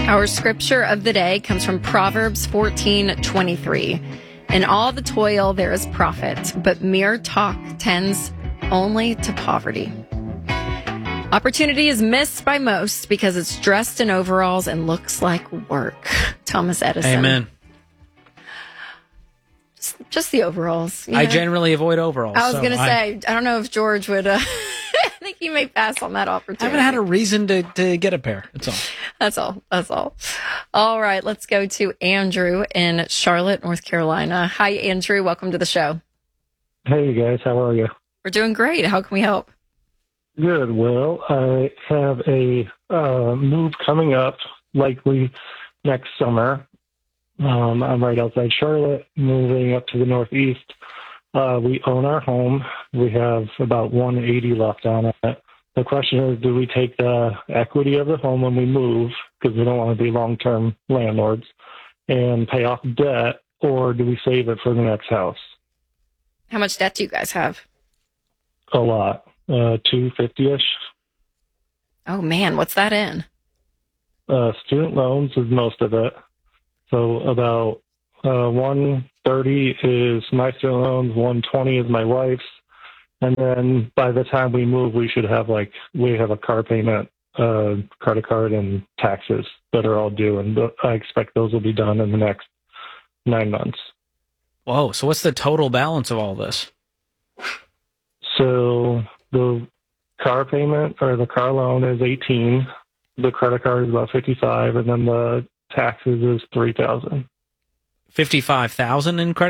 Our scripture of the day comes from Proverbs 14:23. In all the toil there is profit, but mere talk tends only to poverty. Opportunity is missed by most because it's dressed in overalls and looks like work. Thomas Edison. Amen. Just the overalls. I generally avoid overalls. I was going to say, I don't know if George would... I think he may pass on that opportunity. I haven't had a reason to get a pair. That's all. That's all. All right, let's go to Andrew in Charlotte, North Carolina. Hi, Andrew. Welcome to the show. Hey, guys. How are you? We're doing great. How can we help? Good. Well, I have a move coming up, likely next summer. I'm right outside Charlotte, moving up to the Northeast. We own our home. We have about 180 left on it. The question is, do we take the equity of the home when we move, because we don't want to be long-term landlords, and pay off debt, or do we save it for the next house? How much debt do you guys have? A lot. 250-ish. Oh, man. What's that in? Student loans is most of it. So about 130 is my student loans, 120 is my wife's. And then by the time we move, we have a car payment, credit card, and taxes that are all due. And I expect those will be done in the next 9 months. Whoa. So what's the total balance of all this? So the car payment or the car loan is 18. The credit card is about 55, and then the taxes is 3,000. 55,000 in credit